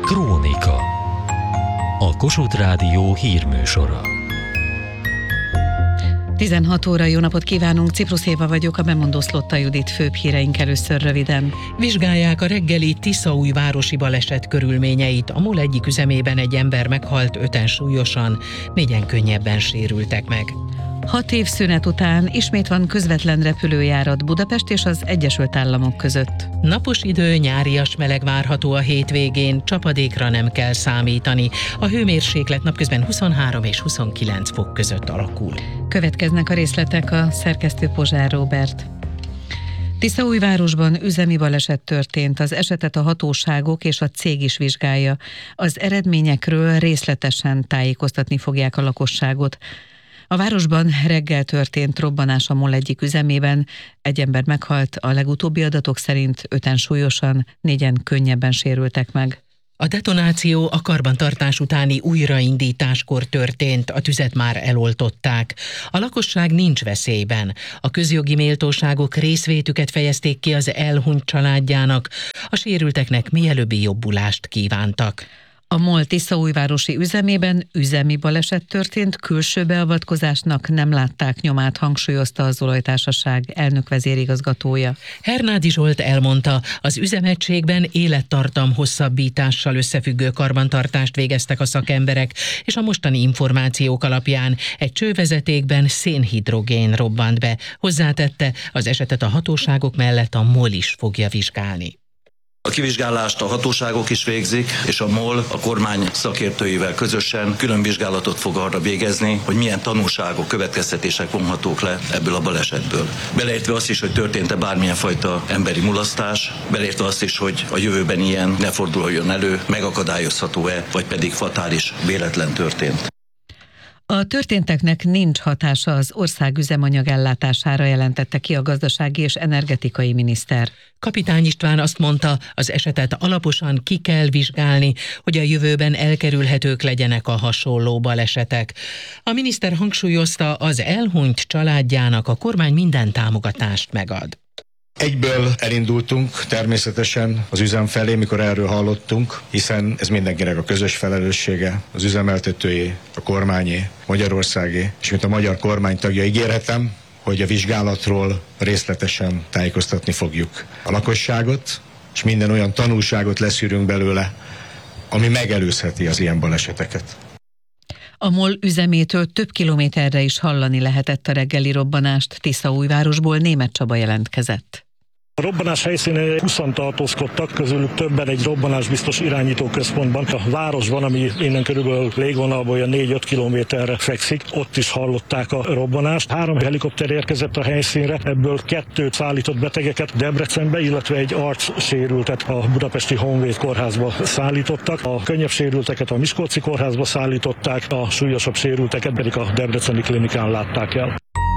Krónika. A Kossuth Rádió hírműsora. 16 óra, jó napot kívánunk, Ciprus Éva vagyok, a bemondó Szlotta Judit, főbb híreink először röviden. Vizsgálják a reggeli Tiszaújvárosi baleset körülményeit. A MOL egyik üzemében egy ember meghalt, 5-en súlyosan, 4-en könnyebben sérültek meg. 6 év szünet után ismét van közvetlen repülőjárat Budapest és az Egyesült Államok között. Napos idő, nyárias meleg várható a hétvégén, csapadékra nem kell számítani. A hőmérséklet napközben 23 és 29 fok között alakul. Következnek a részletek, a szerkesztő Pozsár Róbert. Tiszaújvárosban üzemi baleset történt, az esetet a hatóságok és a cég is vizsgálja. Az eredményekről részletesen tájékoztatni fogják a lakosságot. A városban reggel történt robbanás a MOL egyik üzemében, egy ember meghalt, a legutóbbi adatok szerint 5-en súlyosan, 4-en könnyebben sérültek meg. A detonáció a karbantartás utáni újraindításkor történt, a tüzet már eloltották. A lakosság nincs veszélyben. A közjogi méltóságok részvétüket fejezték ki az elhunyt családjának, a sérülteknek mielőbbi jobbulást kívántak. A MOL tiszaújvárosi üzemében üzemi baleset történt, külső beavatkozásnak nem látták nyomát, hangsúlyozta az olajtársaság elnök vezérigazgatója. Hernádi Zsolt elmondta, az üzemegységben élettartam hosszabbítással összefüggő karbantartást végeztek a szakemberek, és a mostani információk alapján egy csővezetékben szénhidrogén robbant be. Hozzátette, az esetet a hatóságok mellett a MOL is fogja vizsgálni. A kivizsgálást a hatóságok is végzik, és a MOL a kormány szakértőivel közösen külön vizsgálatot fog arra végezni, hogy milyen tanulságok, következtetések vonhatók le ebből a balesetből. Beleértve azt is, hogy történt-e bármilyen fajta emberi mulasztás, beleértve azt is, hogy a jövőben ilyen ne forduljon elő, megakadályozható-e, vagy pedig fatális véletlen történt. A történteknek nincs hatása az ország üzemanyagellátására, jelentette ki a gazdasági és energetikai miniszter. Kapitány István azt mondta, az esetet alaposan ki kell vizsgálni, hogy a jövőben elkerülhetők legyenek a hasonló balesetek. A miniszter hangsúlyozta, az elhunyt családjának a kormány minden támogatást megad. Egyből elindultunk természetesen az üzem felé, mikor erről hallottunk, hiszen ez mindenkinek a közös felelőssége, az üzemeltetőjé, a kormányé, Magyarországé, és mint a magyar kormány tagja ígérhetem, hogy a vizsgálatról részletesen tájékoztatni fogjuk a lakosságot, és minden olyan tanulságot leszűrünk belőle, ami megelőzheti az ilyen baleseteket. A MOL üzemétől több kilométerre is hallani lehetett a reggeli robbanást. Tiszaújvárosból Németh Csaba jelentkezett. A robbanás helyszínén 20-an tartózkodtak, közülük többen egy robbanásbiztos irányítóközpontban. A városban, ami innen körülbelül légvonalból olyan 4-5 kilométerre fekszik, ott is hallották a robbanást. 3 helikopter érkezett a helyszínre, ebből 2 szállított betegeket Debrecenbe, illetve egy arcsérültet a budapesti Honvéd kórházba szállítottak. A könnyebb sérülteket a Miskolci kórházba szállították, a súlyosabb sérülteket pedig a debreceni klinikán látták el.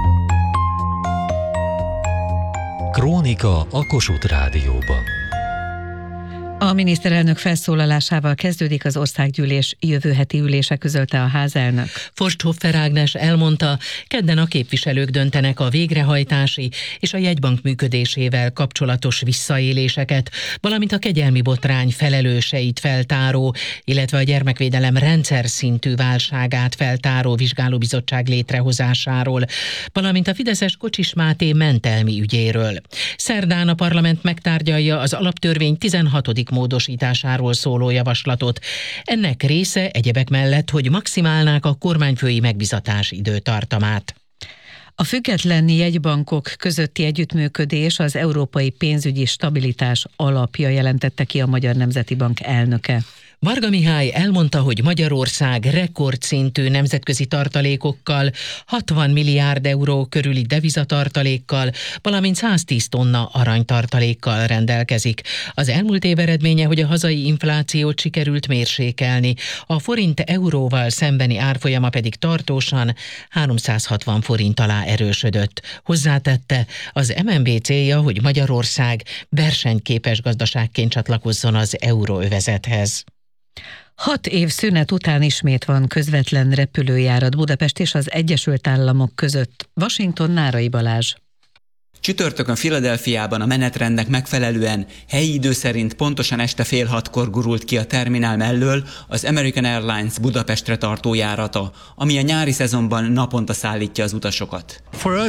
Krónika a Kossuth Rádióban. A miniszterelnök felszólalásával kezdődik az országgyűlés jövő heti ülése, közölte a házelnök. Forsthoffer Ágnes elmondta, kedden a képviselők döntenek a végrehajtási és a jegybank működésével kapcsolatos visszaéléseket, valamint a kegyelmi botrány felelőseit feltáró, illetve a gyermekvédelem rendszer szintű válságát feltáró vizsgálóbizottság létrehozásáról, valamint a fideszes Kocsis Máté mentelmi ügyéről. Szerdán a parlament megtárgyalja az alaptörvény 16. módosításáról szóló javaslatot. Ennek része egyebek mellett, hogy maximálnák a kormányfői megbizatás időtartamát. A független jegybankok közötti együttműködés az európai pénzügyi stabilitás alapja, jelentette ki a Magyar Nemzeti Bank elnöke. Varga Mihály elmondta, hogy Magyarország rekordszintű nemzetközi tartalékokkal, 60 milliárd euró körüli devizatartalékkal, valamint 110 tonna aranytartalékkal rendelkezik. Az elmúlt év eredménye, hogy a hazai inflációt sikerült mérsékelni, a forint euróval szembeni árfolyama pedig tartósan 360 forint alá erősödött. Hozzátette, az MNB célja, hogy Magyarország versenyképes gazdaságként csatlakozzon az euróövezethez. 6 év szünet után ismét van közvetlen repülőjárat Budapest és az Egyesült Államok között. Washington, Nárai Balázs. Csütörtökön Philadelphiában a menetrendnek megfelelően helyi idő szerint pontosan este 5:30 gurult ki a terminál mellől az American Airlines Budapestre tartó járata, ami a nyári szezonban naponta szállítja az utasokat.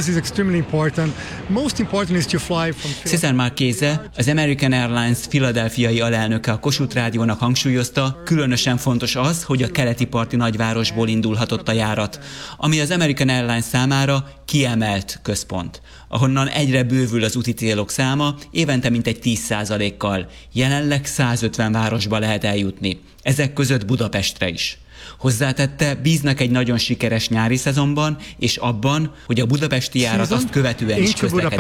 César Marchese, az American Airlines Philadelphiai alelnöke a Kossuth Rádiónak hangsúlyozta, különösen fontos az, hogy a keleti parti nagyvárosból indulhatott a járat, ami az American Airlines számára kiemelt központ, ahonnan egyre bővül az úti célok száma, évente mintegy 10%-kal. Jelenleg 150 városba lehet eljutni, ezek között Budapestre is. Hozzátette, bíznak egy nagyon sikeres nyári szezonban, és abban, hogy a budapesti járat azt követően is közlekedik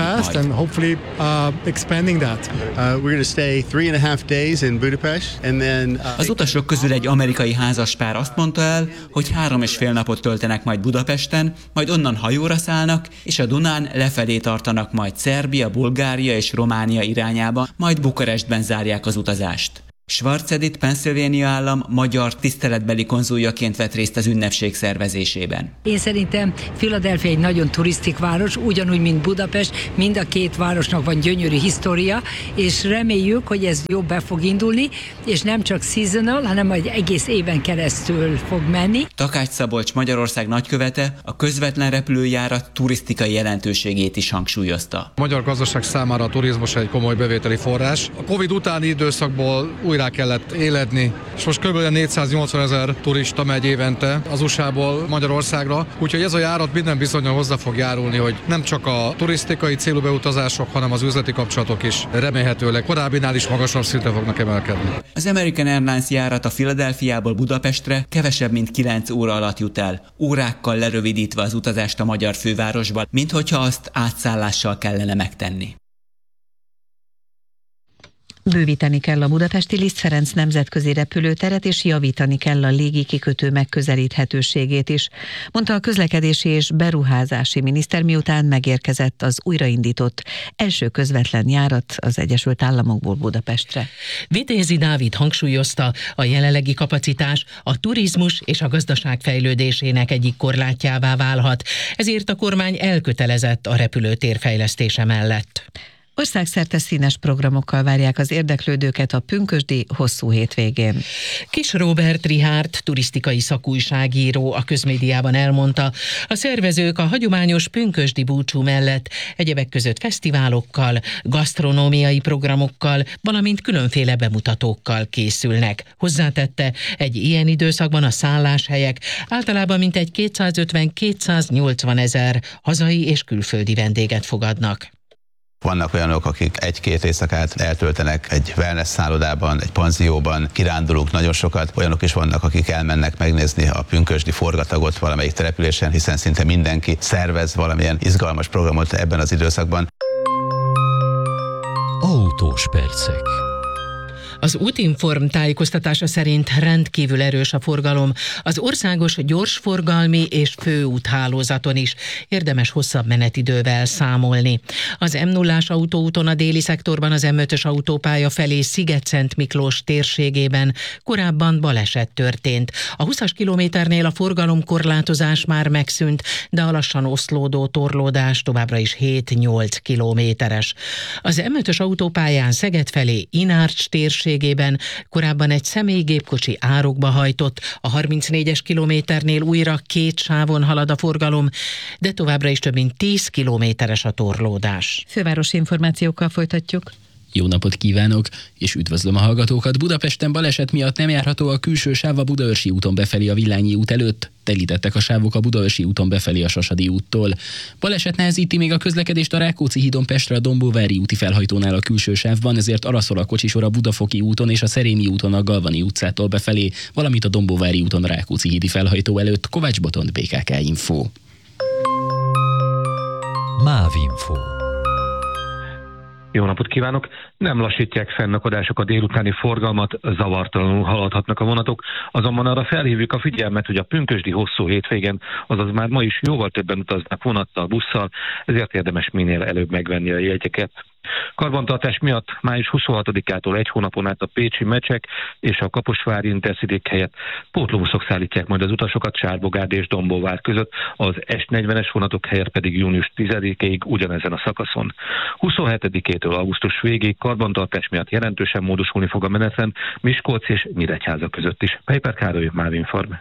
majd. Az utasok közül egy amerikai házaspár azt mondta el, hogy 3,5 napot töltenek majd Budapesten, majd onnan hajóra szállnak, és a Dunán lefelé tartanak majd Szerbia, Bulgária és Románia irányába, majd Bukarestben zárják az utazást. Schwarz Edith Pennsylvania állam magyar tiszteletbeli konzuljaként vett részt az ünnepség szervezésében. Én szerintem Philadelphia egy nagyon turisztik város, ugyanúgy, mint Budapest, mind a két városnak van gyönyörű história, és reméljük, hogy ez jobb be fog indulni, és nem csak seasonal, hanem majd egész éven keresztül fog menni. Takács Szabolcs, Magyarország nagykövete a közvetlen repülőjárat turisztikai jelentőségét is hangsúlyozta. A magyar gazdaság számára a turizmus egy komoly bevételi forrás. A Covid utáni időszakból újra kellett éledni, és most kb. 480 000 turista megy évente az USA-ból Magyarországra, úgyhogy ez a járat minden bizonnyal hozzá fog járulni, hogy nem csak a turisztikai célú beutazások, hanem az üzleti kapcsolatok is remélhetőleg korábbinál is magasabb szintre fognak emelkedni. Az American Airlines járat a Philadelphiából Budapestre kevesebb mint 9 óra alatt jut el, órákkal lerövidítve az utazást a magyar fővárosban, minthogyha azt átszállással kellene megtenni. Bővíteni kell a budapesti Liszt Ferenc nemzetközi repülőteret, és javítani kell a légikikötő megközelíthetőségét is, mondta a közlekedési és beruházási miniszter, miután megérkezett az újraindított első közvetlen járat az Egyesült Államokból Budapestre. Vitézi Dávid hangsúlyozta, a jelenlegi kapacitás a turizmus és a gazdaság fejlődésének egyik korlátjává válhat, ezért a kormány elkötelezett a repülőtér fejlesztése mellett. Országszerte színes programokkal várják az érdeklődőket a pünkösdi hosszú hétvégén. Kis Róbert Richárd, turisztikai szakújságíró a Közmédiában elmondta, a szervezők a hagyományos pünkösdi búcsú mellett egyebek között fesztiválokkal, gasztronómiai programokkal, valamint különféle bemutatókkal készülnek. Hozzátette, egy ilyen időszakban a szálláshelyek általában mintegy 250-280 ezer hazai és külföldi vendéget fogadnak. Vannak olyanok, akik 1-2 éjszakát eltöltenek egy wellness szállodában, egy panzióban, kirándulunk nagyon sokat. Olyanok is vannak, akik elmennek megnézni a pünkösdi forgatagot valamelyik településen, hiszen szinte mindenki szervez valamilyen izgalmas programot ebben az időszakban. Autós percek. Az Útinform tájékoztatása szerint rendkívül erős a forgalom az országos gyorsforgalmi és főúthálózaton is. Érdemes hosszabb menetidővel számolni. Az M0-ás autóúton a déli szektorban az M5-ös autópálya felé Sziget-Szent Miklós térségében korábban baleset történt. A 20-as kilométernél a forgalomkorlátozás már megszűnt, de a lassan oszlódó torlódás továbbra is 7-8 kilométeres. Az M5-ös autópályán Szeged felé Inárcs térségében korábban egy személygépkocsi árokba hajtott, a 34-es kilométernél újra 2 sávon halad a forgalom, de továbbra is több mint 10 kilométeres a torlódás. Fővárosi információkkal folytatjuk. Jó napot kívánok, és üdvözlöm a hallgatókat. Budapesten baleset miatt nem járható a külső sáv a Budaörsi úton befelé a Villányi út előtt. Telítettek a sávok a Budaörsi úton befelé a Sasadi úttól. Baleset nehezíti még a közlekedést a Rákóczi hídon Pestre a Dombóvári úti felhajtónál a külső sávban, ezért araszol a kocsisor a Budafoki úton és a Szerémi úton a Galvani utcától befelé, valamint a Dombóvári úton a Rákóczi hídi felhajtó előtt. Kovács Botond, BKK Info. Mávinfo. Jó napot kívánok! Nem lassítják fennakadások a délutáni forgalmat, zavartalanul haladhatnak a vonatok, azonban arra felhívjuk a figyelmet, hogy a pünkösdi hosszú hétvégen, azaz már ma is jóval többen utaznak vonattal, busszal, ezért érdemes minél előbb megvenni a jegyeket. Karbantartás miatt május 26-ától egy hónapon át a pécsi Mecsek és a Kaposvári Intercity helyett pótlóbuszok szállítják majd az utasokat Sárbogárd és Dombóvár között, az S40-es vonatok helyett pedig június 10-ig ugyanezen a szakaszon. 27-től augusztus végéig karbantartás miatt jelentősen módosulni fog a menetrend Miskolc és Nyíregyháza között is. Pejper Károly, Mávinform.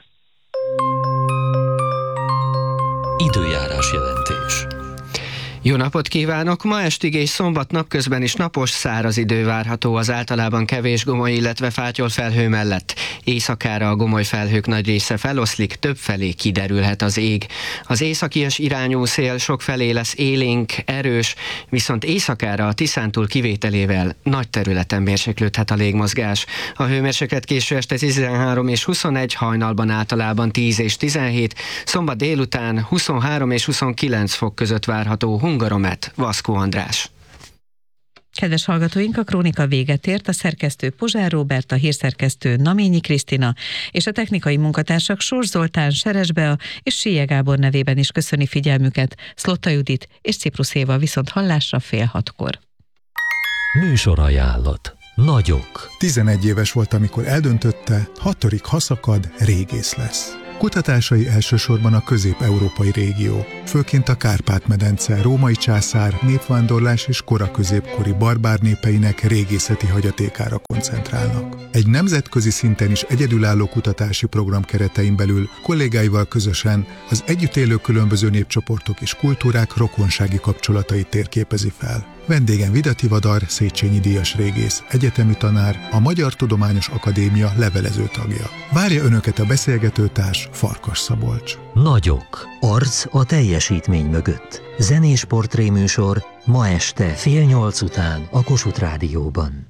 Időjárás jelentés. Jó napot kívánok! Ma estig és szombat napközben is napos, száraz idő várható az általában kevés gomoly, illetve fátyol felhő mellett. Éjszakára a gomoly felhők nagy része feloszlik, többfelé kiderülhet az ég. Az északias irányú szél sokfelé lesz élénk, erős, viszont éjszakára a Tiszántúl kivételével nagy területen mérséklődhet a légmozgás. A hőmérséklet késő este 13 és 21, hajnalban általában 10 és 17, szombat délután 23 és 29 fok között várható. Hungaromet, Vaszkó András. Kedves hallgatóink, a krónika véget ért, a szerkesztő Pozsár Róbert, a hírszerkesztő Naményi Krisztina és a technikai munkatársak Sors Zoltán, Seres Bea és Sélye Gábor nevében is köszöni figyelmüket, Szlotta Judit és Ciprusz Éva viszont hallásra 5:30. Műsorajánlat. Nagyok. 11 éves volt, amikor eldöntötte, ha törik, ha szakad, régész lesz. Kutatásai elsősorban a közép-európai régió, főként a Kárpát-medence, római császár, népvándorlás és kora középkori barbár népeinek régészeti hagyatékára koncentrálnak. Egy nemzetközi szinten is egyedülálló kutatási program keretein belül kollégáival közösen az együtt élő különböző népcsoportok és kultúrák rokonsági kapcsolatait térképezi fel. Vendégen Vida Tivadar, Széchenyi díjas régész, egyetemi tanár, a Magyar Tudományos Akadémia levelező tagja. Várja önöket a beszélgetőtárs, Farkas Szabolcs. Nagyok. Arc a teljesítmény mögött. Zenés portréműsor ma este 7:30 után a Kossuth Rádióban.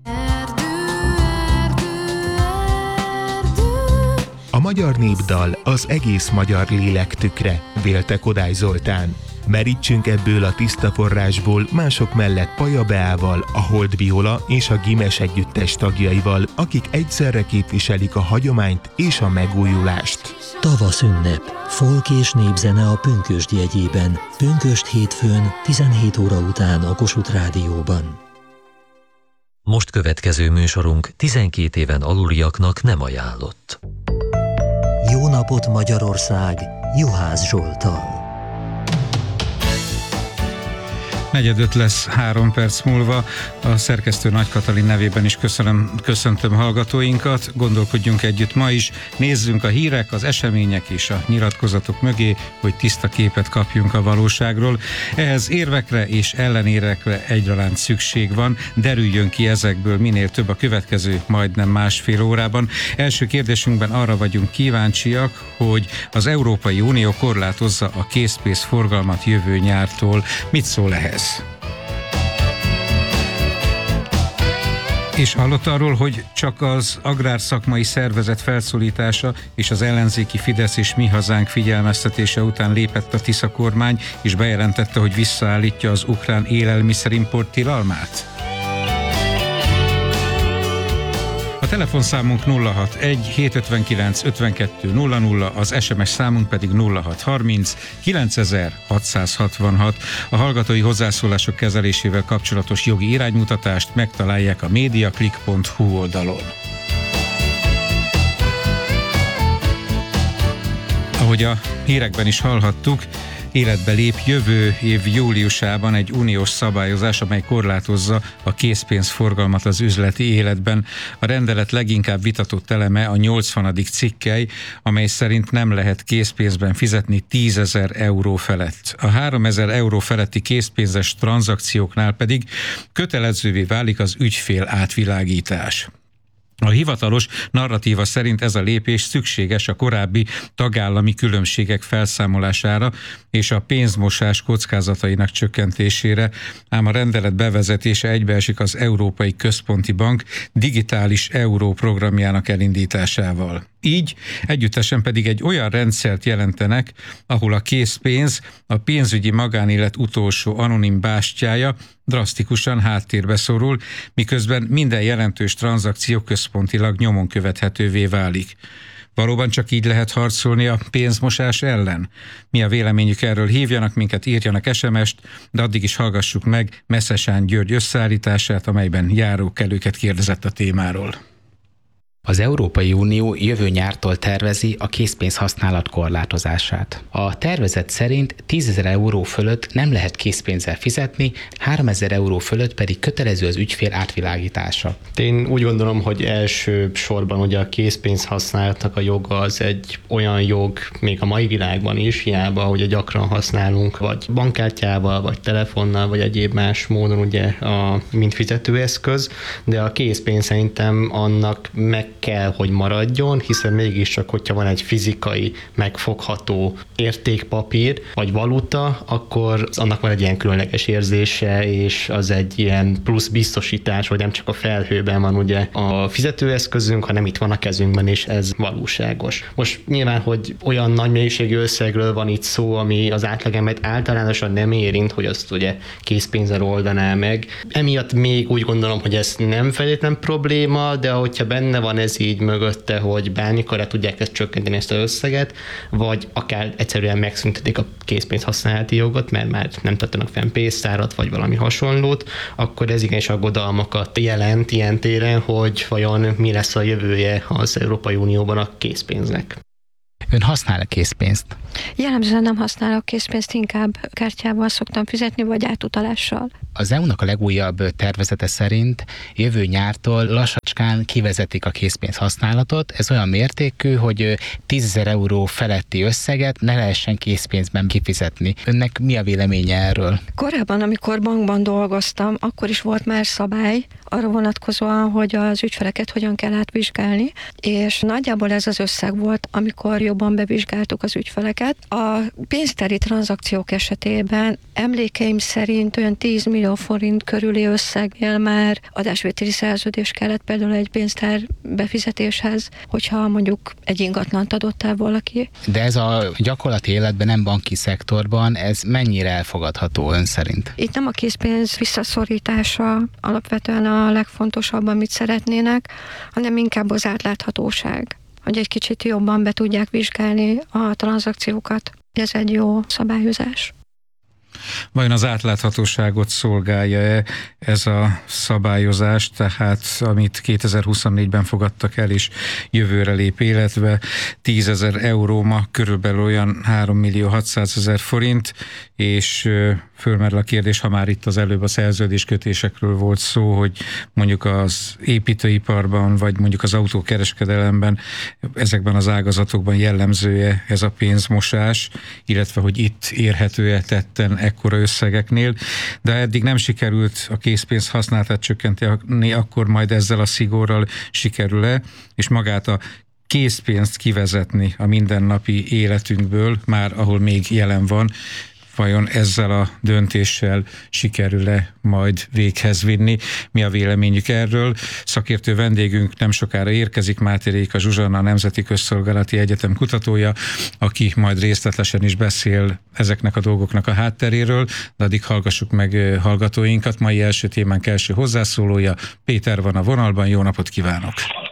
A magyar népdal az egész magyar lélek tükre, vélte Kodály Zoltán. Merítsünk ebből a tiszta forrásból mások mellett Paja Beával, a Hold Viola és a Gimes együttes tagjaival, akik egyszerre képviselik a hagyományt és a megújulást. Tavasz ünnep, folk és népzene a Pünkösd jegyében. Pünkösd hétfőn 17 óra után a Kossuth Rádióban. Most következő műsorunk 12 éven aluliaknak nem ajánlott. Jó napot Magyarország, Juhász Zsolttal. 4:05 lesz 3 perc múlva. A szerkesztő Nagy Katalin nevében is köszöntöm hallgatóinkat. Gondolkodjunk együtt ma is. Nézzünk a hírek, az események és a nyilatkozatok mögé, hogy tiszta képet kapjunk a valóságról. Ehhez érvekre és ellenérekre egyaránt szükség van. Derüljön ki ezekből minél több a következő majdnem másfél órában. Első kérdésünkben arra vagyunk kíváncsiak, hogy az Európai Unió korlátozza a készpénzforgalmat jövő nyártól. Mit szól ehhez? És hallott arról, hogy csak az agrárszakmai szervezet felszólítása és az ellenzéki Fidesz és Mi Hazánk figyelmeztetése után lépett a Tisza kormány, és bejelentette, hogy visszaállítja az ukrán élelmiszerimport tilalmát? A telefonszámunk 061-759-5200, az SMS számunk pedig 0630 9666. A hallgatói hozzászólások kezelésével kapcsolatos jogi iránymutatást megtalálják a mediaclick.hu oldalon. Ahogy a hírekben is hallhattuk, életbe lép jövő év júliusában egy uniós szabályozás, amely korlátozza a készpénzforgalmat az üzleti életben. A rendelet leginkább vitatott eleme a 80. cikkely, amely szerint nem lehet készpénzben fizetni 10 000 euró felett. A 3 000 euró feletti készpénzes tranzakcióknál pedig kötelezővé válik az ügyfél átvilágítás. A hivatalos narratíva szerint ez a lépés szükséges a korábbi tagállami különbségek felszámolására és a pénzmosás kockázatainak csökkentésére, ám a rendelet bevezetése egybeesik az Európai Központi Bank digitális euró programjának elindításával. Így együttesen pedig egy olyan rendszert jelentenek, ahol a készpénz, a pénzügyi magánélet utolsó anonim bástyája drasztikusan háttérbe szorul, miközben minden jelentős tranzakció központilag nyomon követhetővé válik. Valóban csak így lehet harcolni a pénzmosás ellen? Mi a véleményük erről? Hívjanak minket, írjanak SMS-t, de addig is hallgassuk meg Meszesán György összeállítását, amelyben járókelőket kérdezett a témáról. Az Európai Unió jövő nyártól tervezi a készpénz használat korlátozását. A tervezet szerint 10 000 euró fölött nem lehet készpénzzel fizetni, 3 000 euró fölött pedig kötelező az ügyfél átvilágítása. Én úgy gondolom, hogy első sorban ugye a készpénz használatnak a joga az egy olyan jog, még a mai világban is, hiába, hogy gyakran használunk, vagy bankkártyával, vagy telefonnal, vagy egyéb más módon ugye mint fizetőeszköz, de a készpénz szerintem annak meg kell, hogy maradjon, hiszen mégiscsak, hogyha van egy fizikai, megfogható értékpapír, vagy valuta, akkor annak van egy ilyen különleges érzése, és az egy ilyen plusz biztosítás, hogy nem csak a felhőben van ugye a fizetőeszközünk, hanem itt van a kezünkben, és ez valóságos. Most nyilván, hogy olyan nagy mennyiségű összegről van itt szó, ami az átlagember általánosan nem érint, hogy azt ugye készpénzzel oldaná meg. Emiatt még úgy gondolom, hogy ez nem feltétlen probléma, de hogyha benne van ez így mögötte, hogy bármikor tudják ezt csökkenteni ezt az összeget, vagy akár egyszerűen megszüntetik a készpénz használati jogot, mert már nem tartanak fenn pénztárat, vagy valami hasonlót, akkor ez igenis aggodalmakat jelent ilyen téren, hogy vajon mi lesz a jövője az Európai Unióban a készpénznek. Ön használ-e készpénzt? Jellemzően nem használok készpénzt, inkább kártyával szoktam fizetni, vagy átutalással. Az EU-nak a legújabb tervezete szerint jövő nyártól lassacskán kivezetik a készpénz használatot. Ez olyan mértékű, hogy 10 000 euró feletti összeget ne lehessen készpénzben kifizetni. Önnek mi a véleménye erről? Korábban, amikor bankban dolgoztam, akkor is volt már szabály arra vonatkozóan, hogy az ügyfeleket hogyan kell átvizsgálni, és nagyjából ez az összeg volt, amikor jobban bevizsgáltuk az ügyfeleket. A pénztári tranzakciók esetében emlékeim szerint olyan 10 millió forint körüli összegnél már adásvételi szerződés kellett például egy pénztár befizetéshez, hogyha mondjuk egy ingatlant adott el valaki. De ez a gyakorlati életben, nem banki szektorban, ez mennyire elfogadható ön szerint? Itt nem a készpénz visszaszorítása alapvetően a legfontosabb, amit szeretnének, hanem inkább az átláthatóság, hogy egy kicsit jobban be tudják vizsgálni a tranzakciókat. Ez egy jó szabályozás. Vajon az átláthatóságot szolgálja-e ez a szabályozás, tehát amit 2024-ben fogadtak el, és jövőre lép életbe, 10 000 euró ma körülbelül olyan 3 600 000 forint, és fölmerül a kérdés, ha már itt az előbb a szerződéskötésekről volt szó, hogy mondjuk az építőiparban, vagy mondjuk az autókereskedelemben, ezekben az ágazatokban jellemzője ez a pénzmosás, illetve hogy itt érhető-e tetten ekkora összegeknél, de eddig nem sikerült a készpénz használatát csökkenteni, akkor majd ezzel a szigorral sikerül-e, és magát a készpénzt kivezetni a mindennapi életünkből, már ahol még jelen van, vajon ezzel a döntéssel sikerül-e majd véghez vinni? Mi a véleményük erről? Szakértő vendégünk nem sokára érkezik, Máté Réka Zsuzsanna, a Nemzeti Közszolgálati Egyetem kutatója, aki majd részletesen is beszél ezeknek a dolgoknak a hátteréről, de addig hallgassuk meg hallgatóinkat. Mai első témánk első hozzászólója, Péter van a vonalban, jó napot kívánok!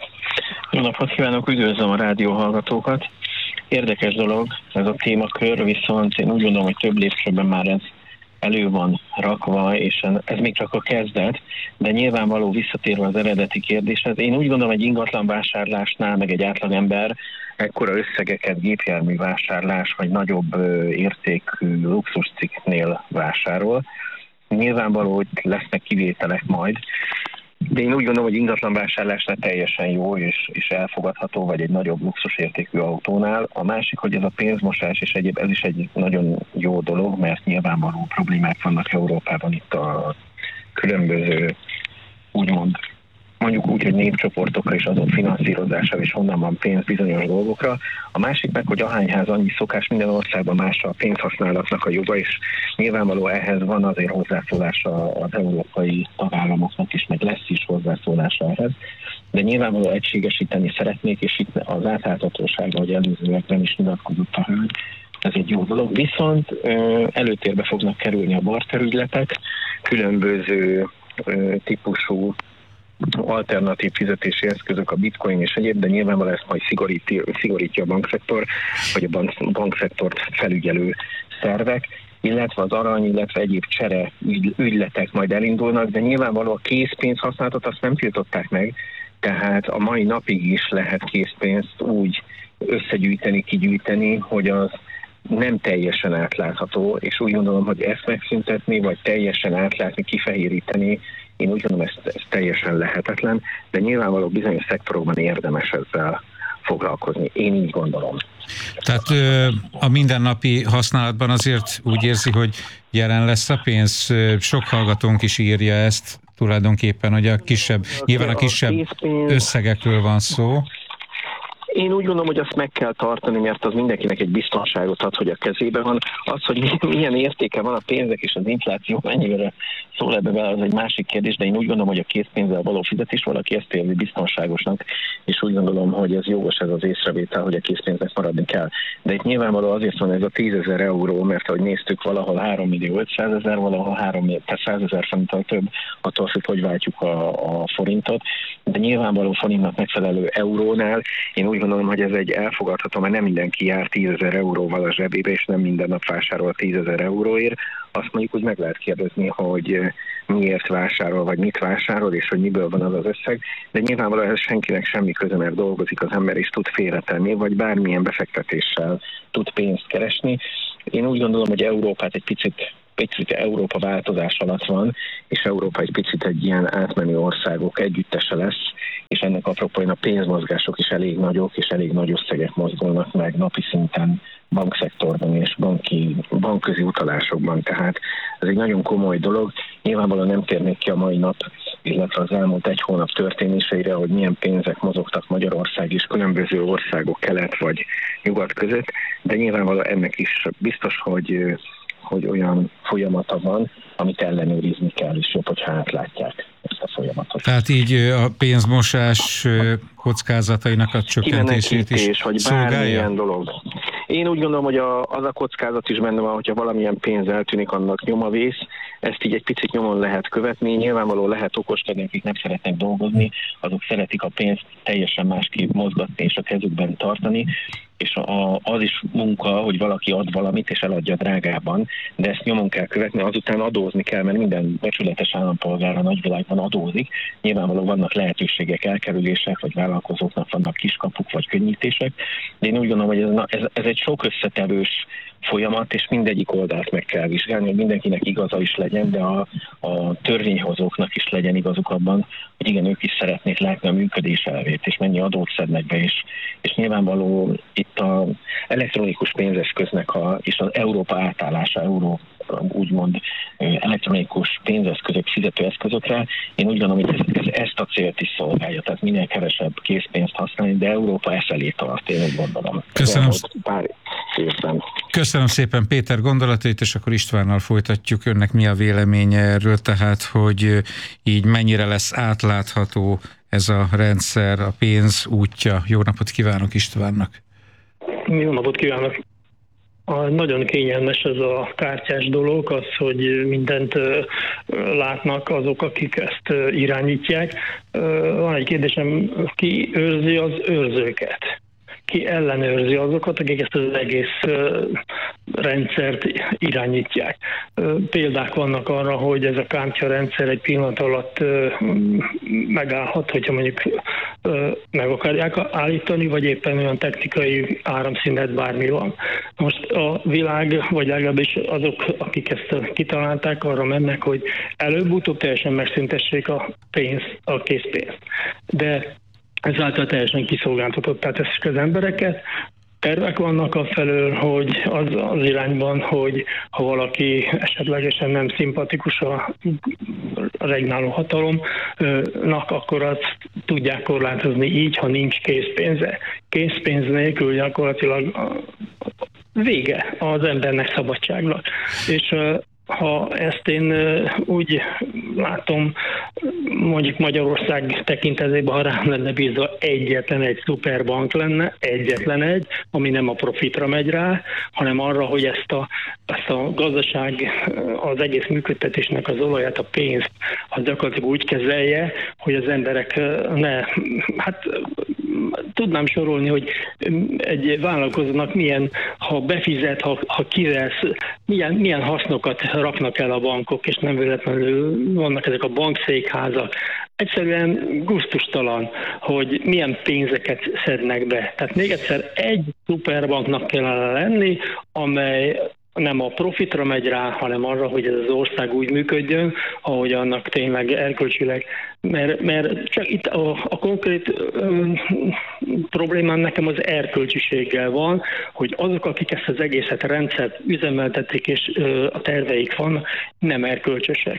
Jó napot kívánok, üdvözlöm a rádió hallgatókat! Érdekes dolog ez a témakör, viszont én úgy gondolom, hogy több lépcsőben már ez elő van rakva, és ez még csak a kezdet, de nyilvánvaló visszatérve az eredeti kérdéshez. Én úgy gondolom, egy ingatlan vásárlásnál, meg egy átlagember ekkora összegeket gépjárművásárlás, vagy nagyobb értékű luxuscikknél vásárol. Nyilvánvaló, hogy lesznek kivételek majd, de én úgy gondolom, hogy ingatlanvásárlásnál teljesen jó és elfogadható, vagy egy nagyobb luxusértékű autónál. A másik, hogy ez a pénzmosás és egyéb, ez is egy nagyon jó dolog, mert nyilvánvaló problémák vannak Európában itt a különböző, úgymond, mondjuk úgy, hogy népcsoportokra és azon finanszírozása, és honnan van pénz bizonyos dolgokra. A másik meg, hogy ahányház annyi szokás, minden országban más a pénzhasználatnak a joga, és nyilvánvaló ehhez van azért hozzászólása az európai tagállamoknak is, meg lesz is hozzászólása ehhez. De nyilvánvaló egységesíteni szeretnék, és itt az átláthatóság, ahogy előzőekben is nyilatkozott a hölgy, ez egy jó dolog. Viszont előtérbe fognak kerülni a barterügyletek, különböző típusú alternatív fizetési eszközök, a bitcoin és egyéb, de nyilvánvalóan ezt majd szigorítja a bankszektor, vagy a bankszektort felügyelő szervek, illetve az arany, illetve egyéb csere ügyletek majd elindulnak, de nyilvánvalóan a készpénz használatot azt nem tiltották meg, tehát a mai napig is lehet készpénzt úgy összegyűjteni, kigyűjteni, hogy az nem teljesen átlátható, és úgy gondolom, hogy ezt megszüntetni, vagy teljesen átlátni, kifehéríteni, én úgy gondolom, ez teljesen lehetetlen, de nyilvánvaló bizonyos szektorokban érdemes ezzel foglalkozni. Én így gondolom. Tehát a mindennapi használatban azért úgy érzi, hogy jelen lesz a pénz. Sok hallgatónk is írja ezt tulajdonképpen, hogy nyilván a kisebb összegekről van szó. Én úgy gondolom, hogy azt meg kell tartani, mert az mindenkinek egy biztonságot ad, hogy a kezében van. Az, hogy milyen értéke van a pénzek és az infláció mennyire szól ebbe bele, az egy másik kérdés, de én úgy gondolom, hogy a készpénzzel való fizetés valaki ezt érzi biztonságosnak, és úgy gondolom, hogy ez jogos ez az észrevétel, hogy a készpénznek maradni kell. De itt nyilvánvaló azért van ez a 10 000 euró, mert ahogy néztük, valahol 3.500.000, valahol 100.000 forinttal több, attól függ, hogy váltjuk a forintot. De nyilvánvaló forintnak megfelelő eurónál én úgy gondolom, hogy ez egy elfogadható, mert nem mindenki jár 10 000 euróval a zsebébe, és nem minden nap vásárol 10 000 euróért. Azt mondjuk úgy meg lehet kérdezni, hogy miért vásárol, vagy mit vásárol, és hogy miből van az az összeg. De nyilvánvalóan ez senkinek semmi köze, mert dolgozik az ember, és tud félretenni, vagy bármilyen befektetéssel tud pénzt keresni. Én úgy gondolom, hogy Európát egy picit Európa változás alatt van, és Európa egy picit egy ilyen átmenő országok együttese lesz, és ennek apropóján a pénzmozgások is elég nagyok, és elég nagy összegek mozgolnak meg napi szinten bankszektorban és bankközi utalásokban. Tehát ez egy nagyon komoly dolog. Nyilvánvalóan nem térnék ki a mai nap, illetve az elmúlt egy hónap történéseire, hogy milyen pénzek mozogtak Magyarország és különböző országok kelet vagy nyugat között, de nyilvánvalóan ennek is biztos, hogy olyan folyamata van, amit ellenőrizni kell, és jobb, hogyha átlátják ezt a folyamatot. Tehát így a pénzmosás kockázatainak a csökkentését is szolgálja? Bármilyen dolog. Én úgy gondolom, hogy az a kockázat is benne van, hogyha valamilyen pénz eltűnik, annak nyomavész. Ezt így egy picit nyomon lehet követni. Nyilvánvaló lehet okoskodni, akik nem szeretnek dolgozni, azok szeretik a pénzt teljesen másképp mozgatni és a kezükben tartani. És az is munka, hogy valaki ad valamit és eladja drágában, de ezt nyomon kell követni, azután adózni kell, mert minden becsületes állampolgár a nagyvilágban adózik. Nyilvánvalóan vannak lehetőségek, elkerülések, vagy vállalkozóknak vannak kiskapuk vagy könnyítések, de én úgy gondolom, hogy ez egy sok összetevős folyamat, és mindegyik oldalt meg kell vizsgálni, hogy mindenkinek igaza is legyen, de a törvényhozóknak is legyen igazuk abban, hogy igen, ők is szeretnék látni a működés elvét, és mennyi adót szednek be, és nyilvánvaló itt az elektronikus pénzeszköznek és az Európa átállása, úgymond elektronikus pénzeszközök, fizetőeszközökre. Én úgy gondolom, hogy ez ezt a célt is szolgálja, tehát minél kevesebb készpénzt használni, de Európa efelé tart, én úgy gondolom. Köszönöm szépen Péter gondolatait, és akkor Istvánnal folytatjuk. Önnek mi a véleménye erről, tehát hogy így mennyire lesz átlátható ez a rendszer, a pénz útja? Jó napot kívánok Istvánnak! Jó napot kívánok! Nagyon kényelmes ez a kártyás dolog, az, hogy mindent látnak azok, akik ezt irányítják. Van egy kérdésem, ki őrzi az őrzőket? Ki ellenőrzi azokat, akik ezt az egész rendszert irányítják. Példák vannak arra, hogy ez a kártyarendszer egy pillanat alatt megállhat, hogyha mondjuk meg akarják állítani, vagy éppen olyan technikai áramszünet bármi van. Most a világ, vagy legalábbis azok, akik ezt kitalálták, arra mennek, hogy előbb-utóbb teljesen megszüntessék a készpénzt. De ezáltal teljesen kiszolgáltatották teszik az embereket. Tervek vannak afelől, hogy az irányban, hogy ha valaki esetlegesen nem szimpatikus a regnáló hatalomnak, akkor azt tudják korlátozni így, ha nincs készpénze. Készpénz nélkül gyakorlatilag vége az embernek szabadságnak. És ha ezt én úgy látom, mondjuk Magyarország tekintetében, ha rám lenne bízva, egyetlen egy szuperbank lenne, egyetlen egy, ami nem a profitra megy rá, hanem arra, hogy ezt a gazdaság, az egész működtetésnek az olaját, a pénzt, az gyakorlatilag úgy kezelje, hogy az emberek tudnám sorolni, hogy egy vállalkozónak milyen, ha befizet, ha kivesz, milyen hasznokat raknak el a bankok, és nem véletlenül vannak ezek a bankszékházak. Egyszerűen gusztustalan, hogy milyen pénzeket szednek be. Tehát még egyszer egy szuperbanknak kellene lenni, amely nem a profitra megy rá, hanem arra, hogy ez az ország úgy működjön, ahogy annak tényleg erkölcsileg. Mert csak itt a konkrét problémám nekem az erkölcsiséggel van, hogy azok, akik ezt az egészet rendszert üzemeltetik, és a terveik van, nem erkölcsösek.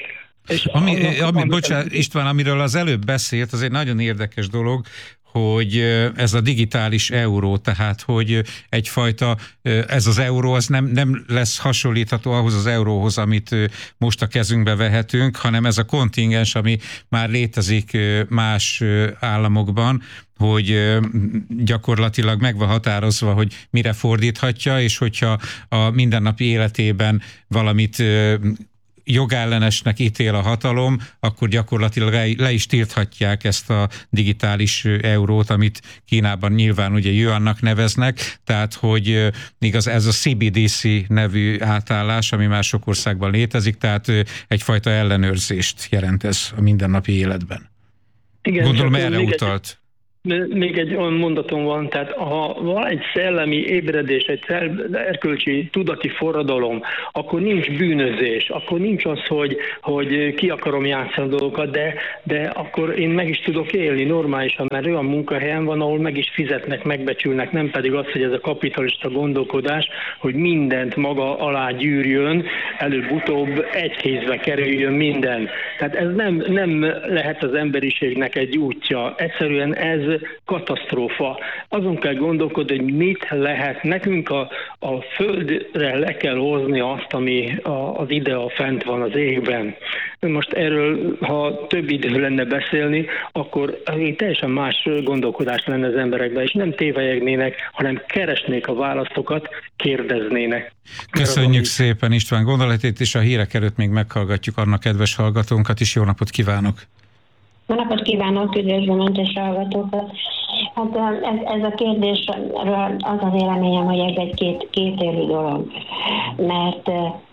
István, amiről az előbb beszélt, az egy nagyon érdekes dolog, hogy ez a digitális euró, tehát hogy egyfajta, ez az euró az nem lesz hasonlítható ahhoz az euróhoz, amit most a kezünkbe vehetünk, hanem ez a kontingens, ami már létezik más államokban, hogy gyakorlatilag meg van határozva, hogy mire fordíthatja, és hogyha a mindennapi életében valamit jogellenesnek ítél a hatalom, akkor gyakorlatilag le is tilthatják ezt a digitális eurót, amit Kínában nyilván ugye yuannak neveznek, tehát hogy igaz, ez a CBDC nevű átállás, ami már sok országban létezik, tehát egyfajta ellenőrzést jelent ez a mindennapi életben. Igen, gondolom erre utalt. Még egy olyan mondatom van, tehát ha van egy szellemi ébredés, egy erkölcsi tudati forradalom, akkor nincs bűnözés, akkor nincs az, hogy ki akarom játszani a dolgokat, de akkor én meg is tudok élni normálisan, mert olyan munkahelyen van, ahol meg is fizetnek, megbecsülnek, nem pedig az, hogy ez a kapitalista gondolkodás, hogy mindent maga alá gyűrjön, előbb-utóbb egy kézbe kerüljön minden. Tehát ez nem lehet az emberiségnek egy útja. Egyszerűen ez katasztrófa. Azon kell gondolkodni, hogy mit lehet. Nekünk a földre le kell hozni azt, ami az idea fent van az égben. Most erről, ha több idő lenne beszélni, akkor teljesen más gondolkodás lenne az emberekben, és nem tévelyegnének, hanem keresnék a válaszokat, kérdeznének. Köszönjük szépen István gondolatét, és a hírek előtt még meghallgatjuk annak kedves hallgatónkat is. Jó napot kívánok! Jó napot kívánok, üdvözlöm Önt és hallgatókat. Hát ez a kérdésről az a véleményem, hogy ez egy kétélű dolog, mert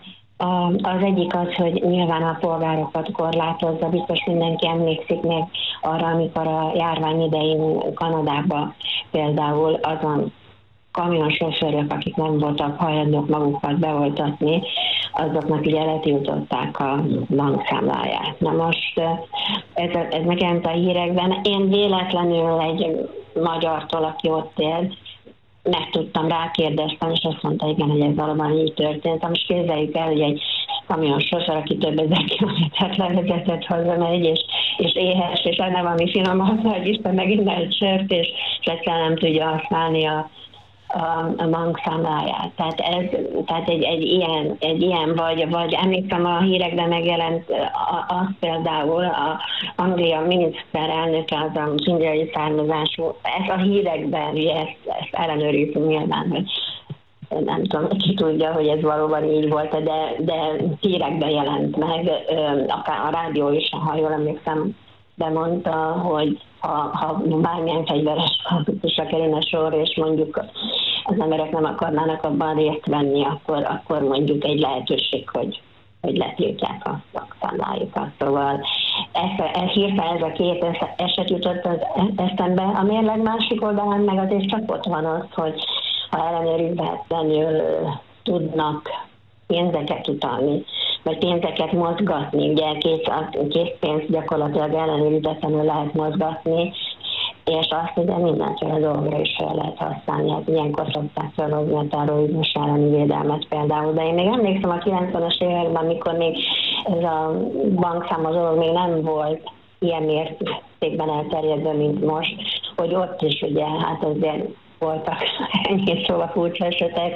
az egyik az, hogy nyilván a polgárokat korlátozza, biztos mindenki emlékszik még arra, amikor a járvány idején Kanadában például azon kamionsofőrök, akik nem voltak hajlandók magukat beoltatni, azoknak ugye letiltották a bankszámláját. Na most ez megjelent a hírekben. Én véletlenül egy magyartól, aki ott él, meg tudtam, rákérdeztem, és azt mondta, igen, hogy ez valóban így történt. Most képzeljük el, hogy egy kamionsofőr, aki több ezer kilométert levezetett hazamegy, és éhes, és ennek valami finom haza, hogy Isten megint egy sört, és egyszer nem tudja használni a bankszámláját. Tehát egy ilyen vagy emlékszem, a hírekben megjelent az például a Anglia miniszterelnöke, az a indiai származású, ez a hírekben, ugye ezt ellenőrizzük nyilván, hogy nem tudom, ki tudja, hogy ez valóban így volt, de hírekben jelent meg, akár a rádió is, ha jól emlékszem, bemondta, hogy ha bármilyen fegyveres konfliktusra kerülne sor, és mondjuk az emberek nem akarnának abban részt venni, akkor mondjuk egy lehetőség, hogy letiltják a szakszámlájukat. Szóval hirtelen ez a két eset jutott az eszembe. A mérleg másik oldalán meg azért csak ott van az, hogy ha ellenőrizhetetlenül tudnak pénzeket utalni, vagy pénzeket mozgatni. Ugye készpénzt gyakorlatilag ellenőrizetlenül lehet mozgatni, és azt ugye mindenféle dolgra is fel lehet használni. Hát ilyenkor szokták felhozni a terrorizmus elleni védelmet például. De én még emlékszem a 90-es években, amikor még ez a bankszámos dolog még nem volt ilyen mértékben elterjedve, mint most, hogy ott is ugye hát azért voltak ennyi szóval furcsa esetek,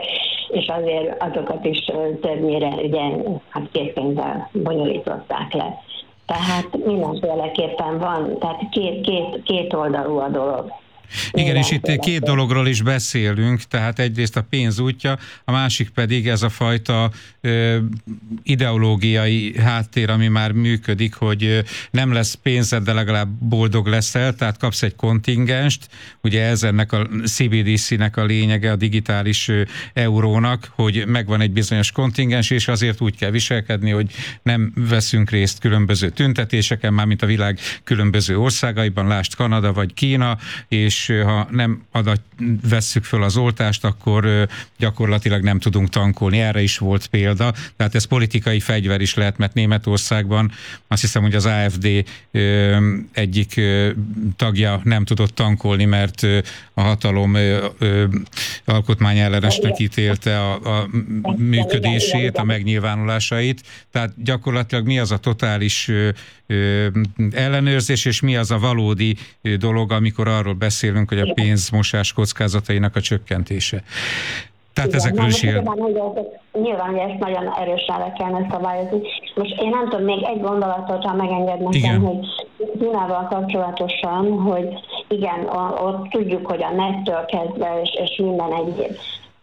és azért azokat is többnyire ugye hát készpénzzel bonyolították le. Tehát mindenféleképpen van, tehát két oldalú a dolog. Igen, és itt két dologról is beszélünk, tehát egyrészt a pénz útja, a másik pedig ez a fajta ideológiai háttér, ami már működik, hogy nem lesz pénzed, de legalább boldog leszel, tehát kapsz egy kontingenst, ugye ez ennek a CBDC-nek a lényege, a digitális eurónak, hogy megvan egy bizonyos kontingens, és azért úgy kell viselkedni, hogy nem veszünk részt különböző tüntetéseken, mármint a világ különböző országaiban, lásd Kanada vagy Kína, és ha nem vesszük föl az oltást, akkor gyakorlatilag nem tudunk tankolni. Erre is volt példa. Tehát ez politikai fegyver is lehet, mert Németországban azt hiszem, hogy az AfD egyik tagja nem tudott tankolni, mert a hatalom alkotmányellenesnek ítélte a működését, a megnyilvánulásait. Tehát gyakorlatilag mi az a totális ellenőrzés, és mi az a valódi dolog, amikor arról beszélünk, hogy a pénzmosás kockázatainak a csökkentése. Tehát igen, ezekről is nyilván, hogy ezt nagyon erősen le kellene szabályozni. Most én nem tudom, még egy gondolatot, ha megenged nekem, hogy Kínával kapcsolatosan, hogy igen, ott tudjuk, hogy a nettől kezdve és minden egyéb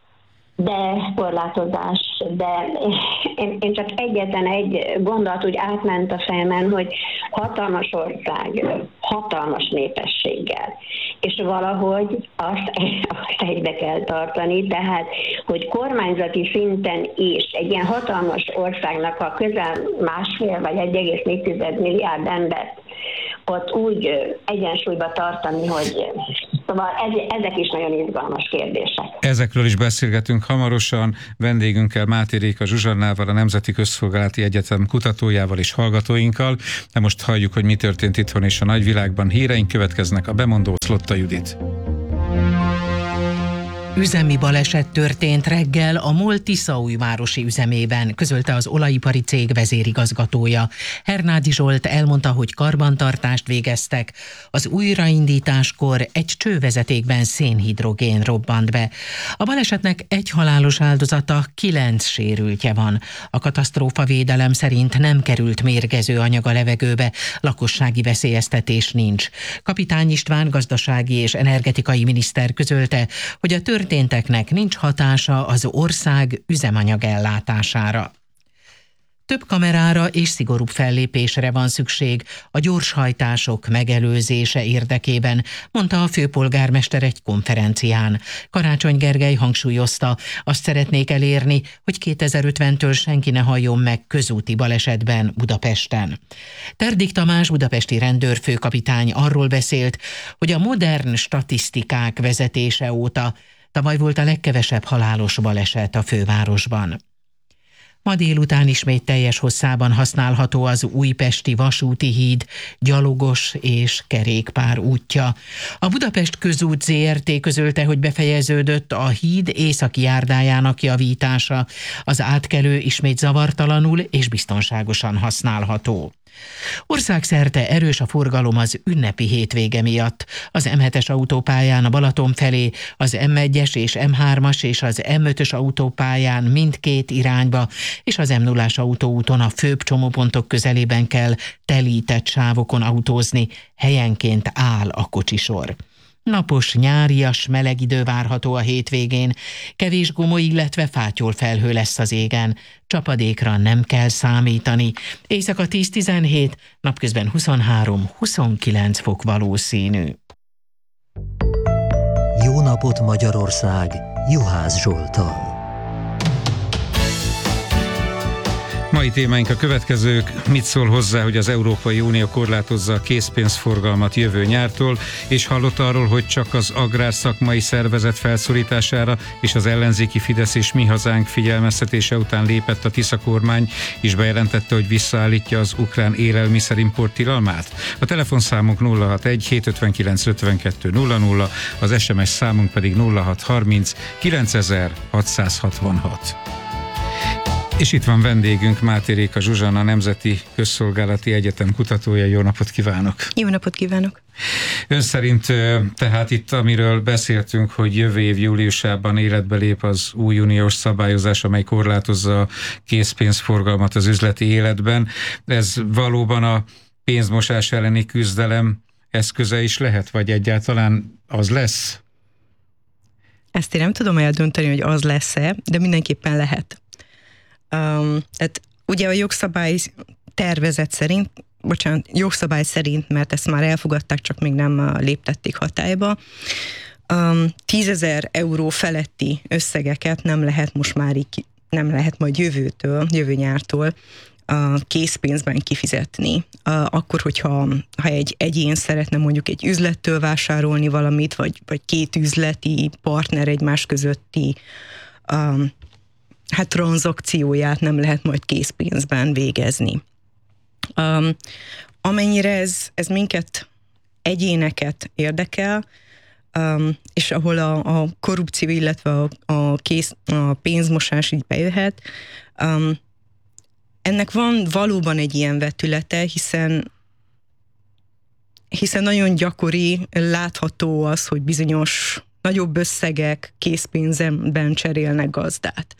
korlátozás, de én csak egyetlen egy gondolat úgy átment a fejemen, hogy hatalmas ország, hatalmas népességgel, és valahogy azt egybe kell tartani, tehát, hogy kormányzati szinten is egy ilyen hatalmas országnak a közel 1,5 vagy 1,4 milliárd embert ott úgy egyensúlyba tartani, hogy szóval ezek is nagyon izgalmas kérdések. Ezekről is beszélgetünk hamarosan vendégünkkel, Máté Réka Zsuzsannával, a Nemzeti Közszolgálati Egyetem kutatójával és hallgatóinkkal. De most halljuk, hogy mi történt itthon és a nagyvilágban. Híreink következnek, a bemondó Szlotta Judit. Üzemi baleset történt reggel a MOL Tiszaújvárosi üzemében, közölte az olajipari cég vezérigazgatója. Hernádi Zsolt elmondta, hogy karbantartást végeztek. Az újraindításkor egy csővezetékben szénhidrogén robbant be. A balesetnek egy halálos áldozata, 9 sérültje van. A katasztrófavédelem szerint nem került mérgező anyag a levegőbe, lakossági veszélyeztetés nincs. Kapitány István gazdasági és energetikai miniszter közölte, hogy a történteknek nincs hatása az ország üzemanyagellátására. Több kamerára és szigorúbb fellépésre van szükség a gyorshajtások megelőzése érdekében, mondta a főpolgármester egy konferencián. Karácsony Gergely hangsúlyozta, azt szeretnék elérni, hogy 2050-től senki ne halljon meg közúti balesetben Budapesten. Terdik Tamás budapesti rendőrfőkapitány arról beszélt, hogy a modern statisztikák vezetése óta tavaly volt a legkevesebb halálos baleset a fővárosban. Ma délután ismét teljes hosszában használható az újpesti vasúti híd, gyalogos és kerékpár útja. A Budapest Közút Zrt. Közölte, hogy befejeződött a híd északi járdájának javítása. Az átkelő ismét zavartalanul és biztonságosan használható. Országszerte erős a forgalom az ünnepi hétvége miatt. Az M7-es autópályán a Balaton felé, az M1-es és M3-as és az M5-ös autópályán mindkét irányba, és az M0-as autóúton a főbb csomópontok közelében kell telített sávokon autózni, helyenként áll a kocsisor. Napos, nyárias, meleg idő várható a hétvégén, kevés gomoly, illetve fátyol felhő lesz az égen. Csapadékra nem kell számítani. Éjszaka 10-17, napközben 23-29 fok valószínű. Jó napot Magyarország! Juhász Zsolttal. Mai témáink a következők. Mit szól hozzá, hogy az Európai Unió korlátozza a készpénzforgalmat jövő nyártól, és hallott arról, hogy csak az agrárszakmai szervezet felszorítására és az ellenzéki Fidesz és Mi Hazánk figyelmeztetése után lépett a Tisza kormány, és bejelentette, hogy visszaállítja az ukrán élelmiszerimport tilalmát. A telefonszámunk 061 759 52 00, az SMS számunk pedig 0630 9666. És itt van vendégünk, Máté Réka Zsuzsanna, a Nemzeti Közszolgálati Egyetem kutatója. Jó napot kívánok! Jó napot kívánok! Ön szerint tehát itt, amiről beszéltünk, hogy jövő év júliusában életbe lép az új uniós szabályozás, amely korlátozza a készpénzforgalmat az üzleti életben, ez valóban a pénzmosás elleni küzdelem eszköze is lehet, vagy egyáltalán az lesz? Ezt én nem tudom eldönteni, hogy az lesz-e, de mindenképpen lehet. Tehát ugye a jogszabály jogszabály szerint, mert ezt már elfogadták, csak még nem léptették hatályba, 10 000 euró feletti összegeket nem lehet most már nem lehet majd jövő nyártól készpénzben kifizetni. Akkor, hogyha egy egyén szeretne mondjuk egy üzlettől vásárolni valamit, vagy két üzleti partner egymás közötti tranzakcióját nem lehet majd készpénzben végezni. Amennyire ez minket, egyéneket érdekel, és ahol a korrupció, illetve a pénzmosás így bejöhet, ennek van valóban egy ilyen vetülete, hiszen nagyon gyakori, látható az, hogy bizonyos nagyobb összegek készpénzben cserélnek gazdát.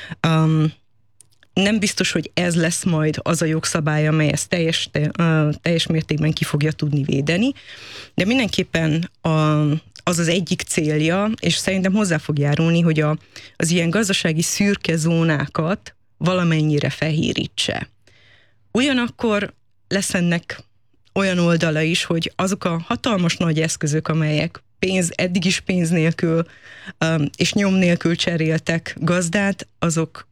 Nem biztos, hogy ez lesz majd az a jogszabály, amely ezt teljes mértékben ki fogja tudni védeni, de mindenképpen az egyik célja, és szerintem hozzá fog járulni, hogy az ilyen gazdasági szürke zónákat valamennyire fehérítse. Ugyanakkor lesz ennek olyan oldala is, hogy azok a hatalmas nagy eszközök, amelyek eddig is pénz nélkül és nyom nélkül cseréltek gazdát, azok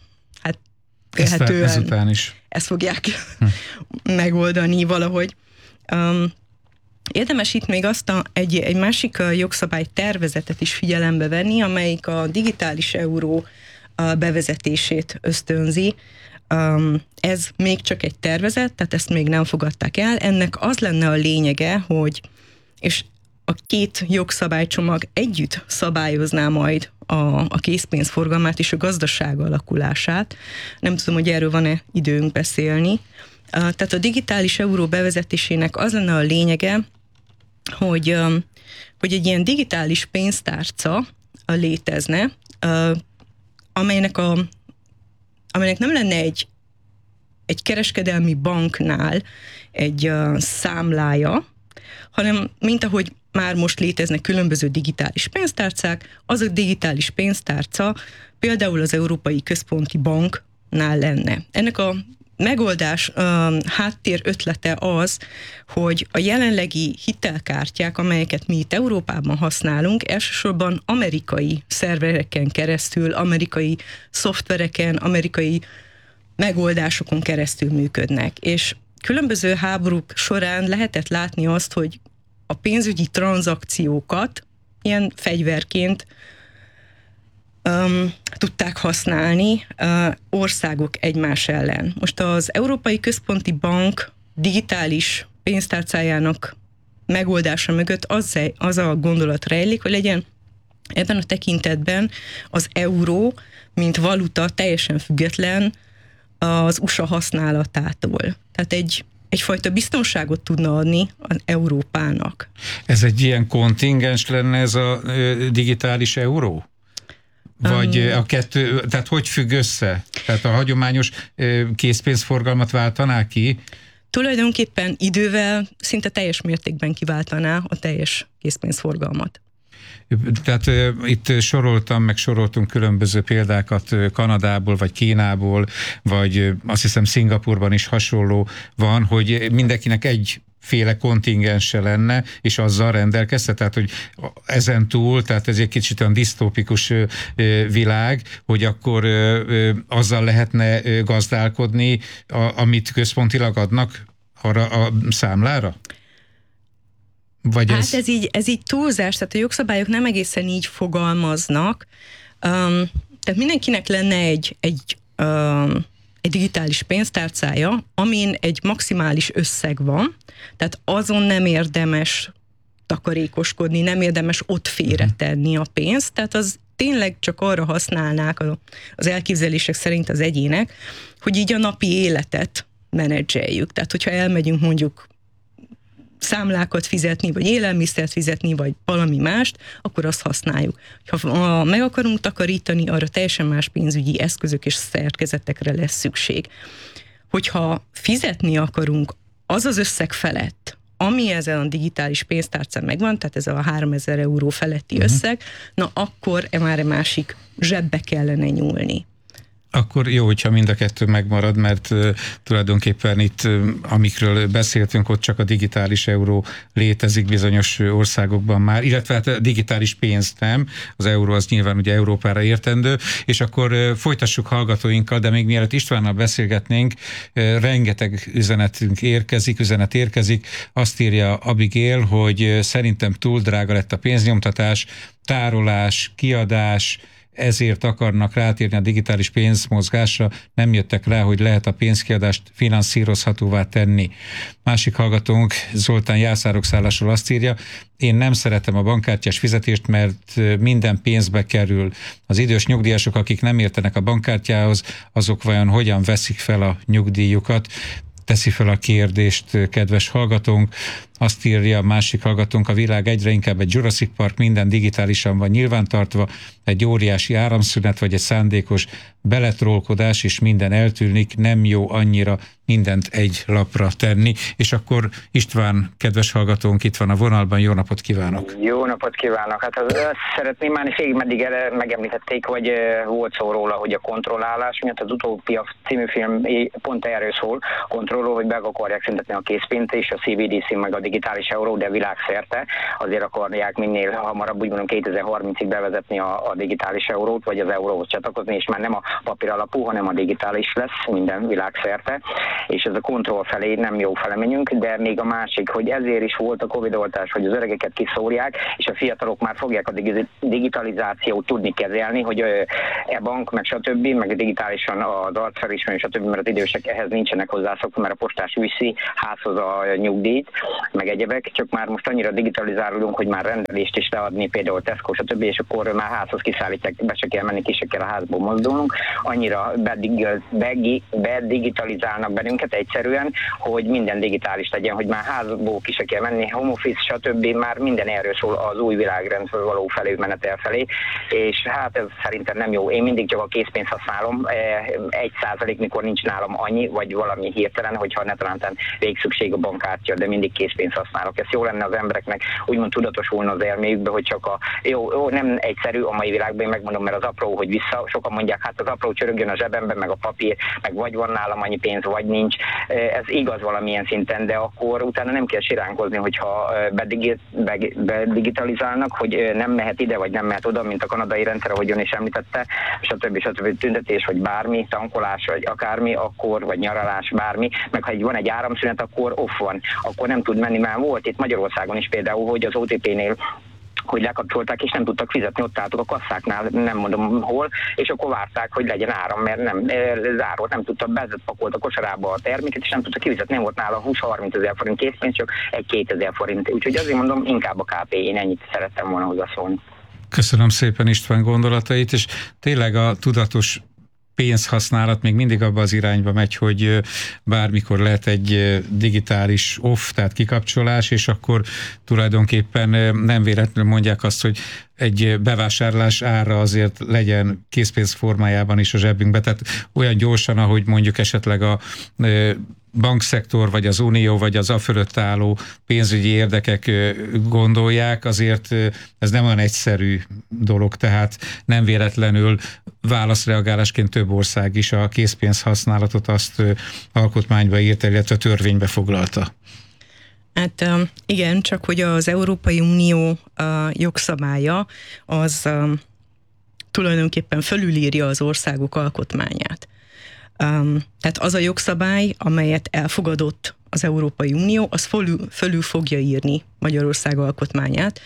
ezután is. Ezt fogják megoldani valahogy. Érdemes itt még egy másik jogszabály tervezetet is figyelembe venni, amelyik a digitális euró bevezetését ösztönzi. Ez még csak egy tervezet, tehát ezt még nem fogadták el. Ennek az lenne a lényege, és a két jogszabálycsomag együtt szabályozná majd a készpénzforgalmát és a gazdaság alakulását. Nem tudom, hogy erről van-e időnk beszélni. Tehát a digitális euró bevezetésének az lenne a lényege, hogy egy ilyen digitális pénztárca létezne, amelynek nem lenne egy kereskedelmi banknál egy számlája, hanem mint ahogy már most léteznek különböző digitális pénztárcák, az a digitális pénztárca például az Európai Központi Banknál lenne. Ennek a megoldás háttér ötlete az, hogy a jelenlegi hitelkártyák, amelyeket mi itt Európában használunk, elsősorban amerikai szervereken keresztül, amerikai szoftvereken, amerikai megoldásokon keresztül működnek. És különböző háborúk során lehetett látni azt, hogy a pénzügyi tranzakciókat ilyen fegyverként tudták használni országok egymás ellen. Most az Európai Központi Bank digitális pénztárcájának megoldása mögött az a gondolat rejlik, hogy legyen ebben a tekintetben az euró, mint valuta teljesen független az USA használatától. Tehát egyfajta biztonságot tudna adni az Európának. Ez egy ilyen kontingens lenne ez a digitális euró? Vagy a kettő, tehát hogy függ össze? Tehát a hagyományos készpénzforgalmat váltaná ki? Tulajdonképpen idővel szinte teljes mértékben kiváltaná a teljes készpénzforgalmat. Tehát itt soroltunk különböző példákat Kanadából, vagy Kínából, vagy azt hiszem Szingapurban is hasonló van, hogy mindenkinek egyféle kontingense lenne, és azzal rendelkezte, tehát hogy ezen túl, tehát ez egy kicsit olyan disztópikus világ, hogy akkor azzal lehetne gazdálkodni, amit központilag adnak arra a számlára? Vagy ez így túlzás, tehát a jogszabályok nem egészen így fogalmaznak. Tehát mindenkinek lenne egy digitális pénztárcája, amin egy maximális összeg van, tehát azon nem érdemes takarékoskodni, nem érdemes ott félretenni a pénzt, tehát az tényleg csak arra használnák az elképzelések szerint az egyének, hogy így a napi életet menedzseljük. Tehát hogyha elmegyünk mondjuk számlákat fizetni, vagy élelmiszert fizetni, vagy valami mást, akkor azt használjuk. Ha meg akarunk takarítani, arra teljesen más pénzügyi eszközök és szerkezetekre lesz szükség. Hogyha fizetni akarunk az összeg felett, ami ezen a digitális pénztárcán megvan, tehát ez a 3000 euró feletti összeg, na akkor már másik zsebbe kellene nyúlni. Akkor jó, hogyha mind a kettő megmarad, mert tulajdonképpen itt, amikről beszéltünk, ott csak a digitális euró létezik bizonyos országokban már, illetve hát a digitális pénz nem, az euró az nyilván ugye Európára értendő, és akkor folytassuk hallgatóinkkal, de még mielőtt Istvánnal beszélgetnénk, rengeteg üzenet érkezik, azt írja Abigail, hogy szerintem túl drága lett a pénznyomtatás, tárolás, kiadás, ezért akarnak rátérni a digitális pénzmozgásra, nem jöttek rá, hogy lehet a pénzkiadást finanszírozhatóvá tenni. Másik hallgatónk Zoltán Jászárokszállásról azt írja, én nem szeretem a bankkártyás fizetést, mert minden pénzbe kerül. Az idős nyugdíjasok, akik nem értenek a bankkártyához, azok vajon hogyan veszik fel a nyugdíjukat? Teszi fel a kérdést kedves hallgatónk. Azt írja a másik hallgatónk, a világ egyre inkább egy Jurassic Park, minden digitálisan van nyilvántartva, egy óriási áramszünet, vagy egy szándékos beletrólkodás, és minden eltűnik, nem jó annyira mindent egy lapra tenni. És akkor István, kedves hallgatónk, itt van a vonalban, jó napot kívánok! Jó napot kívánok! Hát azt szeretném már félig meddig megemlítették, hogy volt szó róla, hogy a kontrollálás miatt az Utópia című film pont erről szól, kontrollról, hogy meg akarják szüntetni a készpénzt és a CBDC meg a digitális euró, de világszerte azért akarják minél hamarabb, úgy mondom 2030-ig bevezetni a digitális eurót, vagy az euróhoz csatlakozni, és már nem a papír alapú, hanem a digitális lesz minden világszerte, és ez a kontroll felé nem jó fele menjünk, de még a másik, hogy ezért is volt a Covid-oltás, hogy az öregeket kiszórják, és a fiatalok már fogják a digitalizációt tudni kezelni, hogy e-bank, meg stb., meg digitálisan az arcfelismerés, stb., mert az idősek ehhez nincsenek hozzászokva, mert a postás viszi házhoz a nyugdíjt, meg egyebek, csak már most annyira digitalizálódunk, hogy már rendelést is leadni, például Tesco, stb., és akkor már házhoz kiszállítják, be se kell menni, ki se kell a házból mozdulnunk, annyira bedigitalizálnak bennünket egyszerűen, hogy minden digitális legyen, hogy már házból ki se kell menni, home office, stb., már minden erről szól az új világrendről való felülmenetel felé, és hát ez szerintem nem jó. Én mindig csak a készpénzt használom, 1%, mikor nincs nálam annyi, vagy valami hirtelen, hogyha netán végszükség a bankkártya, de mindig készpénzt használok. Ez jó lenne az embereknek úgymond tudatosulna az elméjükbe, hogy csak jó, nem egyszerű a mai világban, én megmondom, mert az apró, hogy vissza, sokan mondják, hát az apró csörögjön a zsebemben, meg a papír, meg vagy van nálam annyi pénz, vagy nincs. Ez igaz valamilyen szinten, de akkor utána nem kell siránkozni, hogyha bedigitalizálnak, hogy nem mehet ide, vagy nem mehet oda, mint a kanadai rendszer, ahogy ön is említette, stb. Tüntetés, vagy bármi, tankolás, vagy akármi, akkor, vagy nyaralás, bármi, meg ha van egy áramszünet, akkor off van, akkor nem tud menni, már volt itt Magyarországon is például, hogy az OTP-nél hogy lekapcsolták, és nem tudtak fizetni, ott álltuk a kasszáknál, nem mondom hol, és akkor várták, hogy legyen áram, mert nem zárolt, nem tudta, pakolt a kosarába a terméket, és nem tudta kifizetni, nem volt nála 20-30 ezer forint készpénz, csak egy 2000 forint. Úgyhogy azért mondom, inkább a KP, én ennyit szerettem volna hozzászólni. Köszönöm szépen István gondolatait, és tényleg a tudatos pénzhasználat még mindig abba az irányba megy, hogy bármikor lehet egy digitális off, tehát kikapcsolás, és akkor tulajdonképpen nem véletlenül mondják azt, hogy egy bevásárlás ára azért legyen készpénz formájában is a zsebünkbe, tehát olyan gyorsan, ahogy mondjuk esetleg a bankszektor, vagy az unió, vagy az afölött álló pénzügyi érdekek gondolják, azért ez nem olyan egyszerű dolog, tehát nem véletlenül válaszreagálásként több ország is a készpénz használatot azt alkotmányba írta, illetve törvénybe foglalta. Hát igen, csak hogy az Európai Unió jogszabálya az tulajdonképpen fölülírja az országok alkotmányát. Tehát az a jogszabály, amelyet elfogadott az Európai Unió, az fölül fogja írni Magyarország alkotmányát,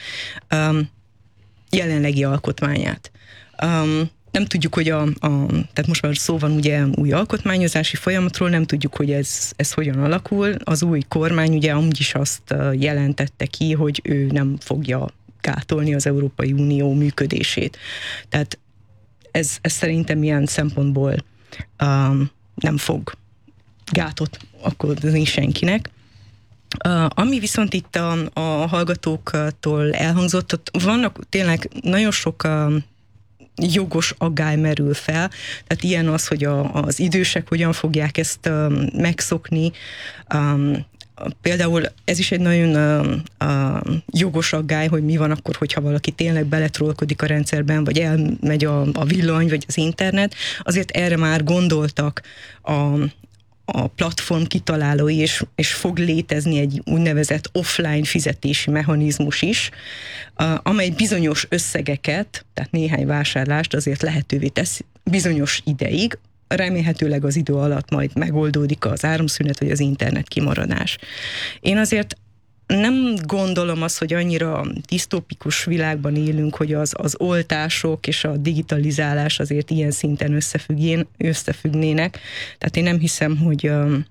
jelenlegi alkotmányát. Nem tudjuk, hogy tehát most már szó van ugye új alkotmányozási folyamatról, nem tudjuk, hogy ez hogyan alakul. Az új kormány ugye amúgy is azt jelentette ki, hogy ő nem fogja gátolni az Európai Unió működését. Tehát ez szerintem ilyen szempontból nem fog gátot okozni senkinek. Ami viszont itt a hallgatóktól elhangzott, ott vannak tényleg nagyon sok jogos aggály merül fel, tehát ilyen az, hogy az idősek hogyan fogják ezt megszokni. Például ez is egy nagyon jogos aggály, hogy mi van akkor, hogyha valaki tényleg beletrollkodik a rendszerben, vagy elmegy a villany, vagy az internet. Azért erre már gondoltak a platform kitalálói, és fog létezni egy úgynevezett offline fizetési mechanizmus is, amely bizonyos összegeket, tehát néhány vásárlást azért lehetővé tesz bizonyos ideig, remélhetőleg az idő alatt majd megoldódik az áramszünet, vagy az internet kimaradás. Én azért nem gondolom azt, hogy annyira disztópikus világban élünk, hogy az oltások és a digitalizálás azért ilyen szinten összefüggnének. Tehát én nem hiszem, hogy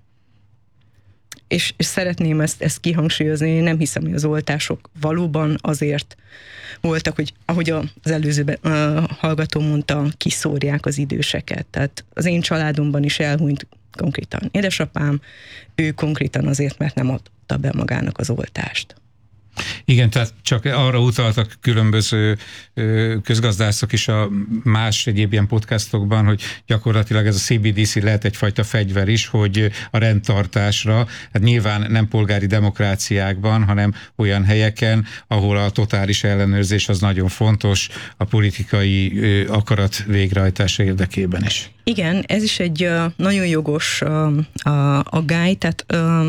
és szeretném ezt kihangsúlyozni, én nem hiszem, hogy az oltások valóban azért voltak, hogy ahogy az előző hallgató mondta, kiszórják az időseket. Tehát az én családomban is elhunyt konkrétan édesapám, ő konkrétan azért, mert nem adta be magának az oltást. Igen, tehát csak arra utaltak különböző közgazdászok is a más egyéb ilyen podcastokban, hogy gyakorlatilag ez a CBDC lehet egyfajta fegyver is, hogy a rendtartásra, hát nyilván nem polgári demokráciákban, hanem olyan helyeken, ahol a totális ellenőrzés az nagyon fontos a politikai akarat végrehajtása érdekében is. Igen, ez is egy nagyon jogos aggály, tehát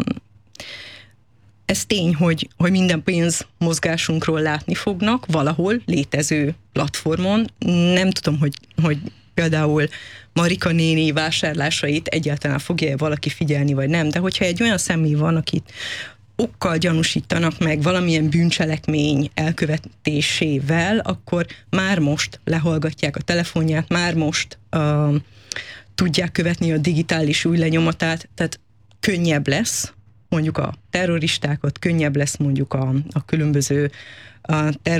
ez tény, hogy minden pénzmozgásunkról látni fognak valahol létező platformon. Nem tudom, hogy például Marika néni vásárlásait egyáltalán fogja valaki figyelni, vagy nem, de hogyha egy olyan személy van, akit okkal gyanúsítanak meg valamilyen bűncselekmény elkövetésével, akkor már most lehallgatják a telefonját, már most tudják követni a digitális új lenyomatát, tehát könnyebb lesz mondjuk a terroristákat, könnyebb lesz mondjuk a különböző